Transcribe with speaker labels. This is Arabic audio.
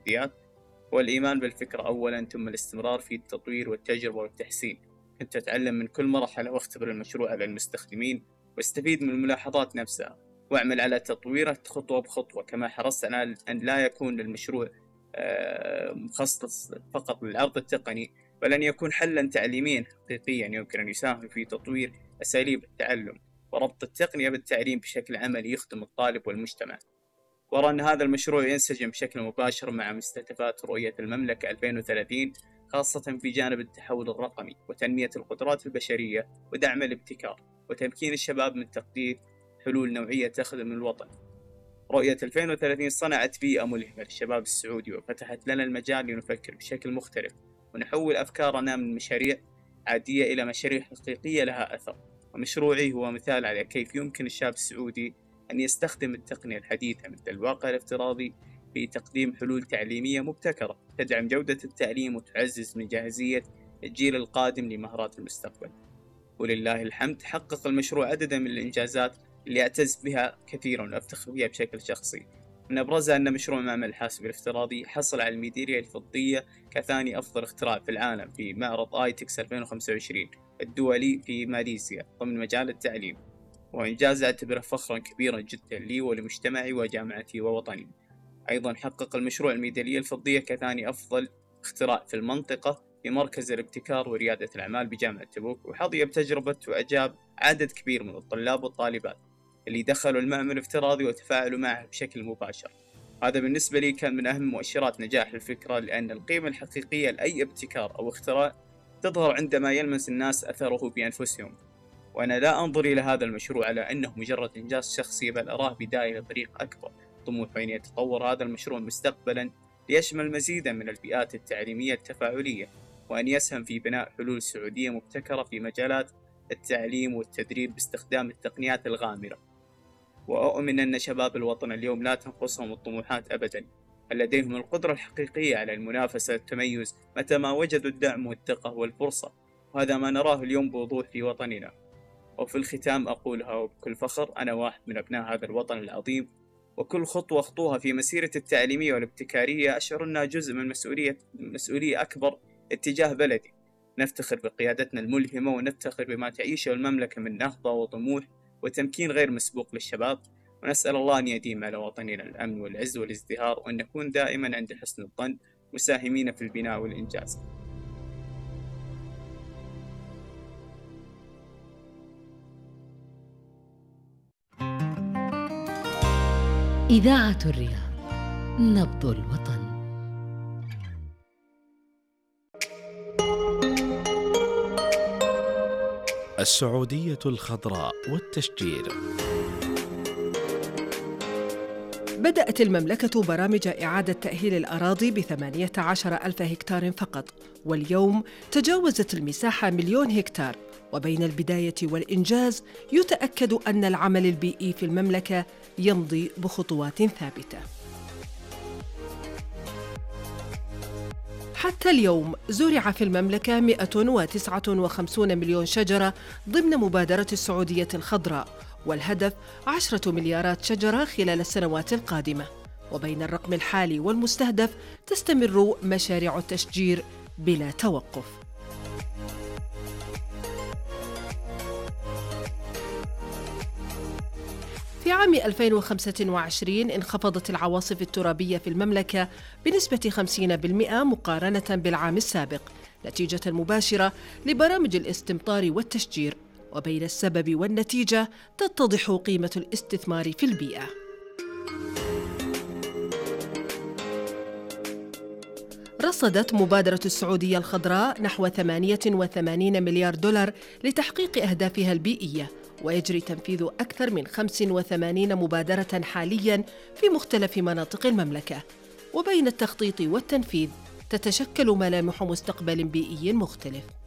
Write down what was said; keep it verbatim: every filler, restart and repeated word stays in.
Speaker 1: والتحديات. والإيمان بالفكرة أولاً، ثم الاستمرار في التطوير والتجربة والتحسين. كنت أتعلم من كل مرحلة وأختبر المشروع على المستخدمين واستفيد من الملاحظات نفسها، وأعمل على تطويره خطوة بخطوة. كما حرصت على أن لا يكون المشروع آه، مخصص فقط للعرض التقني، بل أن يكون حلاً تعليمياً حقيقياً يمكن أن يساهم في تطوير أساليب التعلم وربط التقنية بالتعليم بشكل عملي يخدم الطالب والمجتمع. وأرى أن هذا المشروع ينسجم بشكل مباشر مع مستهدفات رؤية المملكة ألفين وثلاثين، خاصة في جانب التحول الرقمي وتنمية القدرات البشرية ودعم الابتكار وتمكين الشباب من تقديم حلول نوعية تخدم الوطن. رؤية ألفين وثلاثين صنعت بيئة ملهمة للشباب السعودي وفتحت لنا المجال لنفكر بشكل مختلف ونحول أفكارنا من مشاريع عادية إلى مشاريع حقيقية لها أثر. ومشروعي هو مثال على كيف يمكن الشاب السعودي أن يستخدم التقنية الحديثة مثل الواقع الافتراضي في تقديم حلول تعليمية مبتكرة تدعم جودة التعليم وتعزز من جاهزية الجيل القادم لمهارات المستقبل. ولله الحمد، حقق المشروع عددا من الإنجازات اللي أعتز بها كثيرا وأفتخر بها بشكل شخصي. من أبرزها أن مشروع معمل الحاسب الافتراضي حصل على الميدالية الفضية كثاني أفضل اختراع في العالم في معرض آيتكس ألفين وخمسة وعشرين الدولي في ماليزيا ضمن مجال التعليم، وإنجاز أعتبره فخرا كبيرا جدا لي ولمجتمعي وجامعتي ووطني. أيضا حقق المشروع الميدالية الفضية كثاني أفضل اختراع في المنطقة في مركز الابتكار وريادة الأعمال بجامعة تبوك، وحظي بتجربة وإعجاب عدد كبير من الطلاب والطالبات اللي دخلوا المعمل الافتراضي وتفاعلوا معه بشكل مباشر. هذا بالنسبة لي كان من أهم مؤشرات نجاح الفكرة، لأن القيمة الحقيقية لأي ابتكار أو اختراع تظهر عندما يلمس الناس أثره بأنفسهم. وأنا لا أنظر إلى هذا المشروع على أنه مجرد إنجاز شخصي، بل أراه بداية لطريق أكبر طموح أن يتطور هذا المشروع مستقبلا ليشمل مزيدا من البيئات التعليمية التفاعلية، وأن يسهم في بناء حلول سعودية مبتكرة في مجالات التعليم والتدريب باستخدام التقنيات الغامرة. وأؤمن أن شباب الوطن اليوم لا تنقصهم الطموحات أبدا، بل لديهم القدرة الحقيقية على المنافسة والتميز متى ما وجدوا الدعم والثقة والفرصة، وهذا ما نراه اليوم بوضوح في وطننا. وفي الختام أقولها وبكل فخر، أنا واحد من أبناء هذا الوطن العظيم، وكل خطوة أخطوها في مسيرة التعليمية والابتكارية أشعر أنها جزء من مسؤولية مسؤولية أكبر اتجاه بلدي. نفتخر بقيادتنا الملهمة ونفتخر بما تعيشه المملكة من نهضة وطموح وتمكين غير مسبوق للشباب، ونسأل الله أن يديم على وطننا الأمن والعز والازدهار، وأن نكون دائما عند حسن الظن مساهمين في البناء والإنجاز.
Speaker 2: إذاعة الرياض، نبض الوطن.
Speaker 3: السعودية الخضراء والتشجير.
Speaker 4: بدأت المملكة برامج إعادة تأهيل الأراضي بثمانية عشر ألف هكتار فقط، واليوم تجاوزت المساحة مليون هكتار. وبين البداية والإنجاز يتأكد أن العمل البيئي في المملكة يمضي بخطوات ثابتة. حتى اليوم زرع في المملكة مئة وتسعة وخمسين مليون شجرة ضمن مبادرة السعودية الخضراء، والهدف عشرة مليارات شجرة خلال السنوات القادمة. وبين الرقم الحالي والمستهدف تستمر مشاريع التشجير بلا توقف. في عام ألفين وخمسة وعشرين انخفضت العواصف الترابية في المملكة بنسبة خمسين بالمئة مقارنة بالعام السابق، نتيجة مباشرة لبرامج الاستمطار والتشجير. وبين السبب والنتيجة تتضح قيمة الاستثمار في البيئة. رصدت مبادرة السعودية الخضراء نحو ثمانية وثمانين مليار دولار لتحقيق أهدافها البيئية، ويجري تنفيذ أكثر من خمس وثمانين مبادرة حالياً في مختلف مناطق المملكة. وبين التخطيط والتنفيذ تتشكل ملامح مستقبل بيئي مختلف.